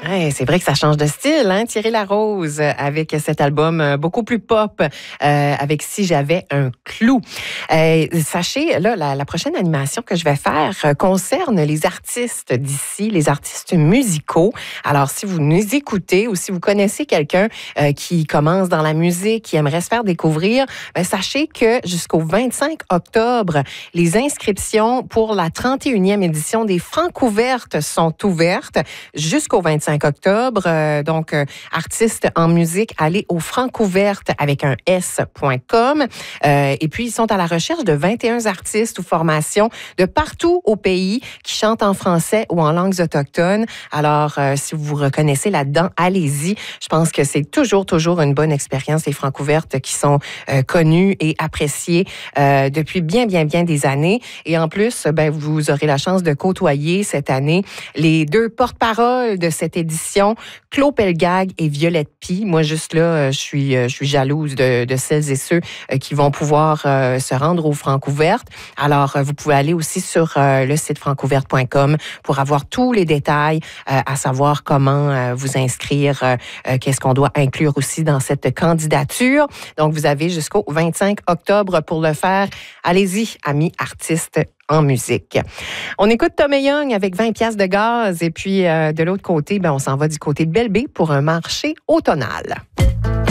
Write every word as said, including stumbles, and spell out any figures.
Ouais, c'est vrai que ça change de style, hein, Thierry Larose, avec cet album beaucoup plus pop, euh, avec Si j'avais un clou. Euh, sachez, là, la, la prochaine animation que je vais faire euh, concerne les artistes d'ici, les artistes musicaux. Alors, si vous nous écoutez ou si vous connaissez quelqu'un euh, qui commence dans la musique, qui aimerait se faire découvrir, ben, sachez que jusqu'au vingt-cinq octobre, les inscriptions pour la trente et unième édition des Francouvertes sont ouvertes jusqu'au vingt-cinq octobre. Euh, donc, euh, artistes en musique, allez au francouverte avec un S point com. Euh, et puis, ils sont à la recherche de vingt et un artistes ou formations de partout au pays qui chantent en français ou en langues autochtones. Alors, euh, si vous vous reconnaissez là-dedans, allez-y. Je pense que c'est toujours, toujours une bonne expérience, les Francouvertes qui sont euh, connues et appréciées euh, depuis bien, bien, bien des années. Et en plus, ben, vous aurez la chance de côtoyer cette année les deux porte-paroles de cette édition, Claude Pelgag et Violette Pie. Moi, juste là, je suis, je suis jalouse de, de celles et ceux qui vont pouvoir euh, se rendre aux Francouvertes. Alors, vous pouvez aller aussi sur euh, le site francouverte point com pour avoir tous les détails, euh, à savoir comment euh, vous inscrire, euh, qu'est-ce qu'on doit inclure aussi dans cette candidature. Donc, vous avez jusqu'au vingt-cinq octobre pour le faire. Allez-y, amis artistes en musique. On écoute Tom et Young avec vingt piastres de gaz et puis euh, de l'autre côté, ben, on s'en va du côté de Belle-Bé pour un marché automnal.